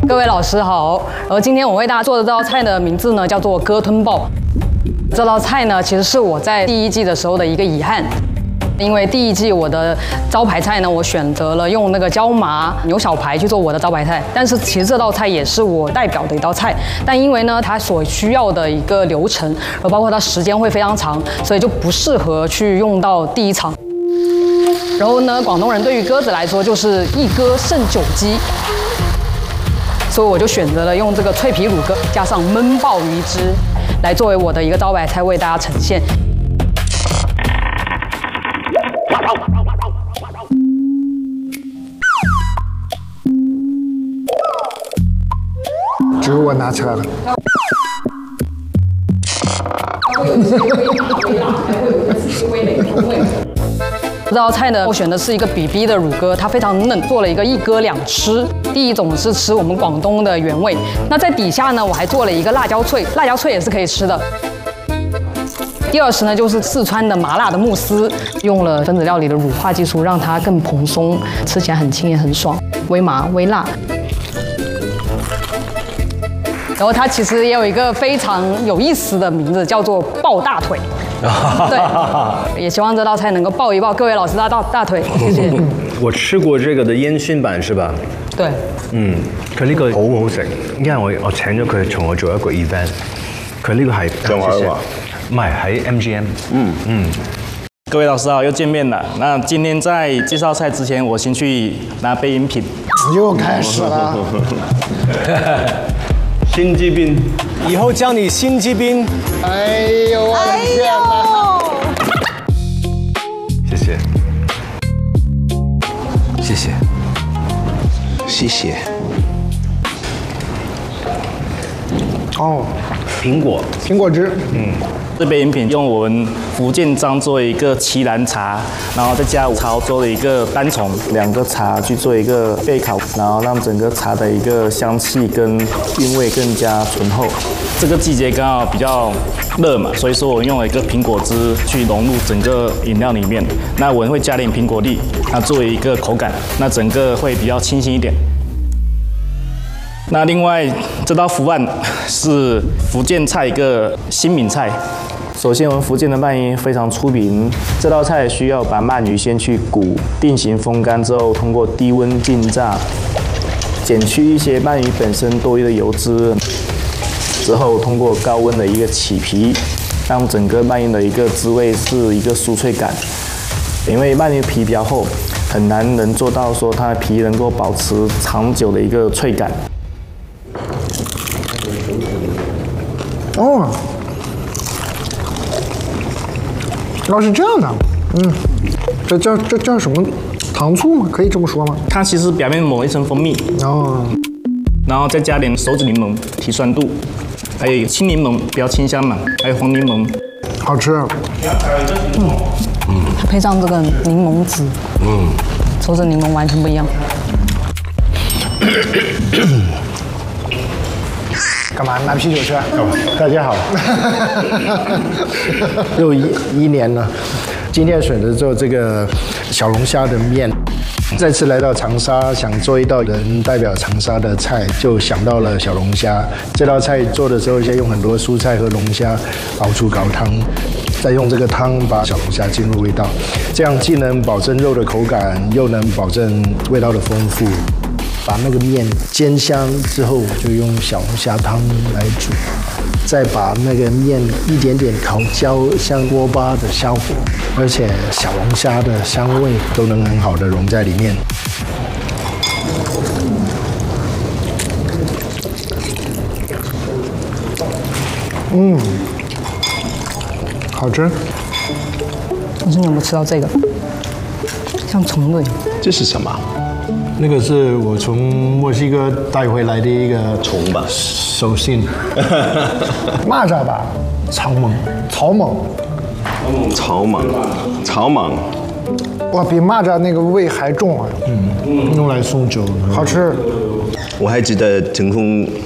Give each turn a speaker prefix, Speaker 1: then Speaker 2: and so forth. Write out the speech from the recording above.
Speaker 1: 各位老师好，今天我为大家做的这道菜的名字呢叫做哥吞鲍。这道菜呢其实是我在第1季的时候的一个遗憾。因为第1季我的招牌菜呢，我选择了用那个椒麻牛小排去做我的招牌菜，但是其实这道菜也是我代表的一道菜，但因为呢它所需要的一个流程，包括它时间会非常长，所以就不适合去用到第1场。然后呢，广东人对于鸽子来说就是一鸽胜9鸡，所以我就选择了用这个脆皮乳鸽加上焖鲍鱼汁来作为我的一个招牌菜为大家呈现。
Speaker 2: 植物我拿起来了。
Speaker 1: 这道菜呢，我选的是一个比比的乳鸽，它非常嫩，做了一个一鸽两吃。第一种是吃我们广东的原味，那在底下呢，我还做了一个辣椒脆，辣椒脆也是可以吃的。第2食呢，就是四川的麻辣的慕斯，用了分子料理的乳化技术，让它更蓬松，吃起来很轻也很爽，微麻微辣。然后它其实也有一个非常有意思的名字，叫做抱大腿。对，也希望这道菜能够抱一抱各位老师的大腿，谢謝。
Speaker 3: 我吃過這個嘅煙熏版是吧？
Speaker 1: 對，
Speaker 3: 佢呢個好好食，因為我請咗佢同我做一個 event， 佢呢個係
Speaker 4: 上海話，
Speaker 3: 唔係喺 MGM。
Speaker 5: 各位老师好，又见面了。那今天在介绍菜之前，我先去拿杯饮品。
Speaker 2: 又开始了。
Speaker 3: 心機邊，
Speaker 6: 以后叫你心机兵。
Speaker 2: 哎呦，我的天哪！
Speaker 3: 謝謝，
Speaker 6: 谢谢，谢谢。
Speaker 2: 哦，
Speaker 3: 蘋果，
Speaker 2: 苹果汁，
Speaker 5: 这杯饮品用我们福建漳做一个奇兰茶，然后再加潮州的一个单丛，2个茶去做一个焙烤，然后让整个茶的一个香气跟韵味更加醇厚。这个季节刚好比较热嘛，所以说我用了一个苹果汁去融入整个饮料里面。那我会加点苹果粒，那作为一个口感，那整个会比较清新一点。那另外这道福案是福建菜一个新名菜。首先，我们福建的鳗鱼非常出名，这道菜需要把鳗鱼先去骨，定型风干之后，通过低温浸炸，减去一些鳗鱼本身多余的油脂，之后通过高温的一个起皮，让整个鳗鱼的一个滋味是一个酥脆感。因为鳗鱼皮比较厚，很难能做到说它的皮能够保持长久的一个脆感。
Speaker 2: 哦，哦是这样的，这叫什么糖醋吗？可以这么说吗？
Speaker 5: 它其实表面抹一层蜂蜜，
Speaker 2: 哦，
Speaker 5: 然后再加点手指柠檬提酸度，还有青柠檬比较清香嘛，还有黄柠檬。
Speaker 2: 好吃。
Speaker 1: 它配上这个柠檬汁，手指柠檬完全不一样。
Speaker 2: 干嘛拿啤酒吃？
Speaker 7: 大家好，又一年了。今天选择做这个小龙虾的面。再次来到长沙，想做一道能代表长沙的菜，就想到了小龙虾。这道菜做的时候，先用很多蔬菜和龙虾熬出高汤，再用这个汤把小龙虾进入味道，这样既能保证肉的口感，又能保证味道的丰富。把那个面煎香之后，就用小龙虾汤来煮，再把那个面一点点烤焦，像锅巴的效果，而且小龙虾的香味都能很好的融在里面。
Speaker 2: 好吃。
Speaker 1: 老师，你有没有吃到这个？像虫子一样。
Speaker 4: 这是什么？
Speaker 7: 那个是我从墨西哥带回来的一个
Speaker 4: 虫吧？
Speaker 7: 手信，
Speaker 2: 蚂蚱吧，
Speaker 7: 草蜢。
Speaker 4: 草蜢，
Speaker 2: 哇，比蚂蚱那个味还重啊！
Speaker 7: 用来送酒，
Speaker 2: 好吃。
Speaker 4: 我还记得成功